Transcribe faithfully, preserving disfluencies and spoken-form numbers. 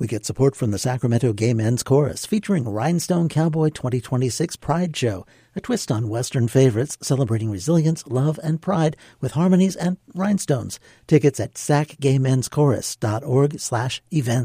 We get support from the Sacramento Gay Men's Chorus, featuring Rhinestone Cowboy twenty twenty-six Pride Show, a twist on Western favorites celebrating resilience, love, and pride with harmonies and rhinestones. Tickets at sac gay men's chorus dot org slash events.